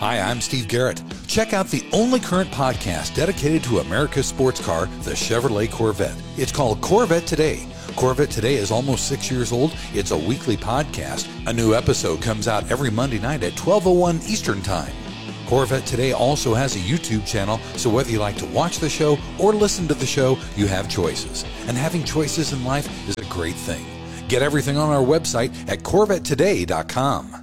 Hi, I'm Steve Garrett. Check out the only current podcast dedicated to America's sports car, the Chevrolet Corvette. It's called Corvette Today. Corvette Today is almost 6 years old. It's a weekly podcast. A new episode comes out every Monday night at 12:01 Eastern Time. Corvette Today also has a YouTube channel, so whether you like to watch the show or listen to the show, you have choices. And having choices in life is a great thing. Get everything on our website at CorvetteToday.com.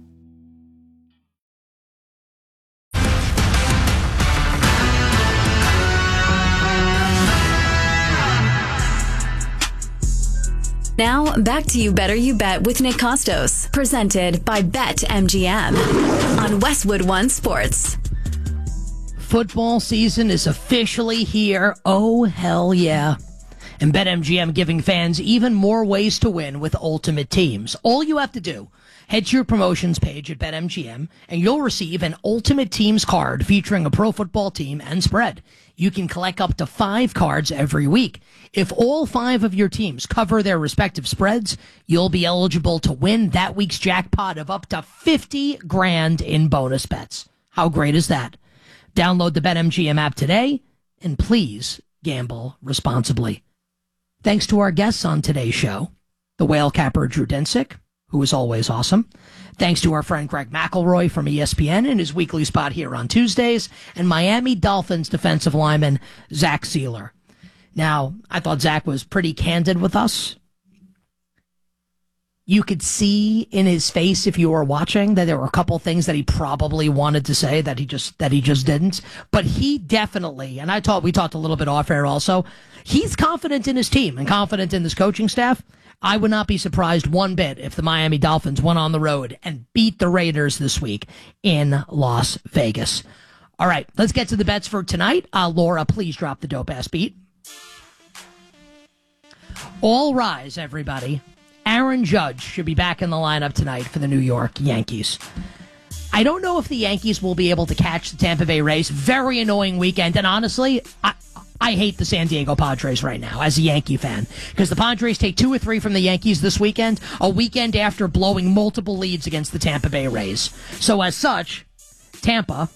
Now, back to You Better You Bet with Nick Costos, presented by BetMGM on Westwood One Sports. Football season is officially here. Oh, hell yeah. And BetMGM giving fans even more ways to win with Ultimate Teams. All you have to do, head to your promotions page at BetMGM, and you'll receive an Ultimate Teams card featuring a pro football team and spread. You can collect up to 5 cards every week. If all 5 of your teams cover their respective spreads, you'll be eligible to win that week's jackpot of up to $50,000 in bonus bets. How great is that? Download the BetMGM app today, and please gamble responsibly. Thanks to our guests on today's show, the whale capper Drew Dinsick, who is always awesome. Thanks to our friend Greg McElroy from ESPN in his weekly spot here on Tuesdays, and Miami Dolphins defensive lineman Zach Sealer. Now, I thought Zach was pretty candid with us. You could see in his face, if you were watching, that there were a couple things that he probably wanted to say that he just didn't. But he definitely, and we talked a little bit off air also, he's confident in his team and confident in his coaching staff. I would not be surprised one bit if the Miami Dolphins went on the road and beat the Raiders this week in Las Vegas. All right, let's get to the bets for tonight. Laura, please drop the dope-ass beat. All rise, everybody. Aaron Judge should be back in the lineup tonight for the New York Yankees. I don't know if the Yankees will be able to catch the Tampa Bay Rays. Very annoying weekend. And honestly, I hate the San Diego Padres right now as a Yankee fan, because the Padres take 2 or 3 from the Yankees this weekend, a weekend after blowing multiple leads against the Tampa Bay Rays. So as such, Tampa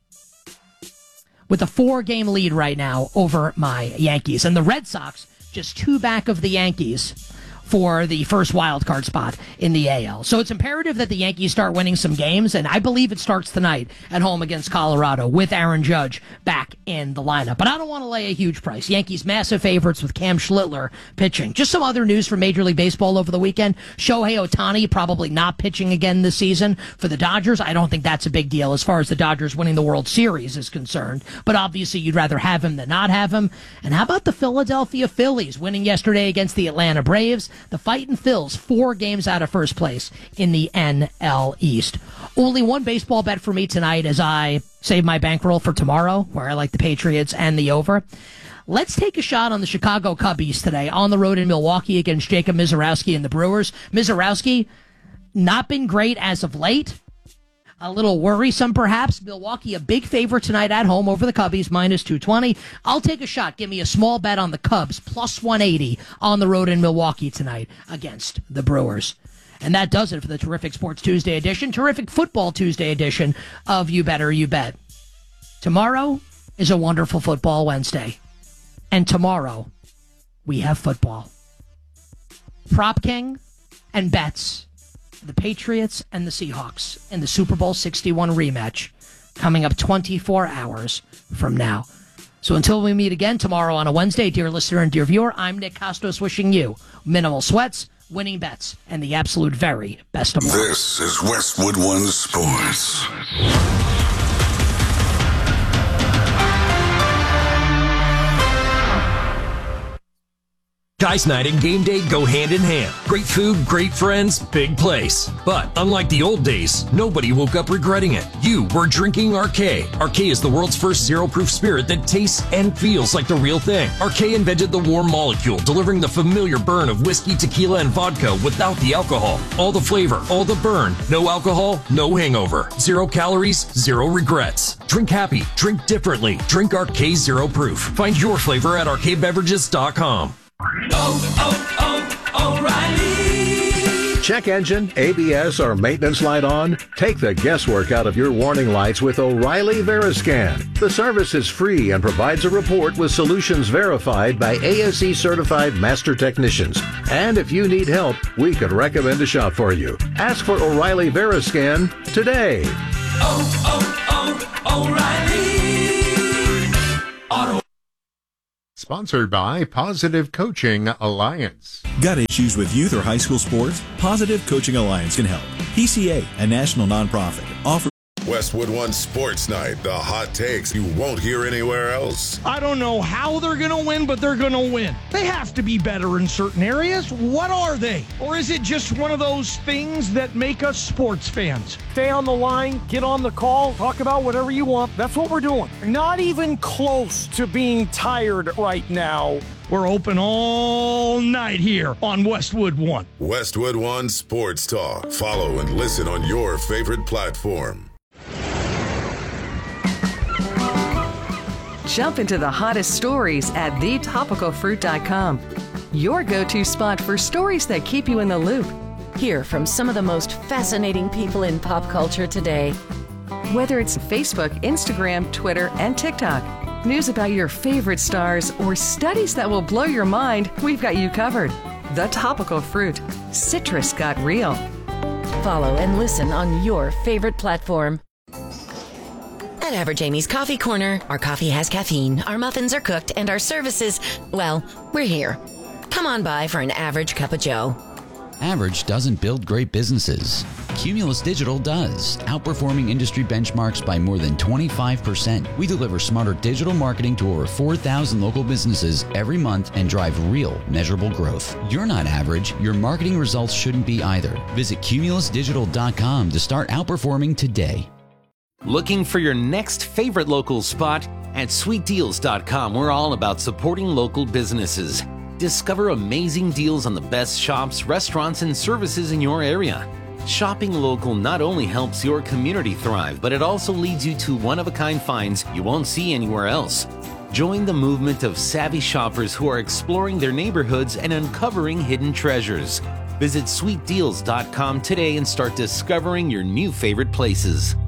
with a 4-game lead right now over my Yankees. And the Red Sox just 2 back of the Yankees for the first wild card spot in the AL. So it's imperative that the Yankees start winning some games, and I believe it starts tonight at home against Colorado with Aaron Judge back in the lineup. But I don't want to lay a huge price. Yankees massive favorites with Cam Schlittler pitching. Just some other news from Major League Baseball over the weekend. Shohei Ohtani probably not pitching again this season for the Dodgers. I don't think that's a big deal as far as the Dodgers winning the World Series is concerned. But obviously you'd rather have him than not have him. And how about the Philadelphia Phillies winning yesterday against the Atlanta Braves? The Fightin' Phils, 4 games out of first place in the NL East. Only one baseball bet for me tonight as I save my bankroll for tomorrow, where I like the Patriots and the over. Let's take a shot on the Chicago Cubbies today on the road in Milwaukee against Jacob Misiorowski and the Brewers. Misiorowski, not been great as of late. A little worrisome, perhaps. Milwaukee, a big favorite tonight at home over the Cubbies, minus 220. I'll take a shot. Give me a small bet on the Cubs, plus 180 on the road in Milwaukee tonight against the Brewers. And that does it for the Terrific Sports Tuesday edition, Terrific Football Tuesday edition of You Better You Bet. Tomorrow is a wonderful football Wednesday. And tomorrow, we have football. Prop King and bets. The Patriots and the Seahawks in the Super Bowl 61 rematch coming up 24 hours from now. So until we meet again tomorrow on a Wednesday, dear listener and dear viewer, I'm Nick Costos wishing you minimal sweats, winning bets, and the absolute very best of luck. This is Westwood One Sports. Guys night and game day go hand in hand. Great food, great friends, big place. But unlike the old days, nobody woke up regretting it. You were drinking Arcade. Arcade is the world's first zero-proof spirit that tastes and feels like the real thing. Arcade invented the warm molecule, delivering the familiar burn of whiskey, tequila, and vodka without the alcohol. All the flavor, all the burn. No alcohol, no hangover. 0 calories, 0 regrets. Drink happy, drink differently. Drink Arcade Zero Proof. Find your flavor at arcadebeverages.com. Oh, O'Reilly. check engine, ABS, or maintenance light on? Take the guesswork out of your warning lights with O'Reilly Veriscan. The service is free and provides a report with solutions verified by ASE certified master technicians. And if you need help, we could recommend a shop for you. Ask for O'Reilly Veriscan today. O'Reilly Auto. Sponsored by Positive Coaching Alliance. Got issues with youth or high school sports? Positive Coaching Alliance can help. PCA, a national nonprofit, offers Westwood One Sports Night, the hot takes you won't hear anywhere else. I don't know how they're going to win, but they're going to win. They have to be better in certain areas. What are they? Or is it just one of those things that make us sports fans? Stay on the line, get on the call, talk about whatever you want. That's what we're doing. Not even close to being tired right now. We're open all night here on Westwood One. Westwood One Sports Talk. Follow and listen on your favorite platform. Jump into the hottest stories at thetopicalfruit.com. Your go-to spot for stories that keep you in the loop. Hear from some of the most fascinating people in pop culture today. Whether it's Facebook, Instagram, Twitter, and TikTok, news about your favorite stars, or studies that will blow your mind, we've got you covered. The Topical Fruit. Citrus got real. Follow and listen on your favorite platform. At Average Amy's Coffee Corner, our coffee has caffeine, our muffins are cooked, and our services, well, we're here. Come on by for an average cup of joe. Average doesn't build great businesses. Cumulus Digital does, outperforming industry benchmarks by more than 25%. We deliver smarter digital marketing to over 4,000 local businesses every month and drive real, measurable growth. You're not average. Your marketing results shouldn't be either. Visit cumulusdigital.com to start outperforming today. Looking for your next favorite local spot? At sweetdeals.com, we're all about supporting local businesses. Discover amazing deals on the best shops, restaurants, and services in your area. Shopping local not only helps your community thrive, but it also leads you to one-of-a-kind finds you won't see anywhere else. Join the movement of savvy shoppers who are exploring their neighborhoods and uncovering hidden treasures. Visit sweetdeals.com today and start discovering your new favorite places.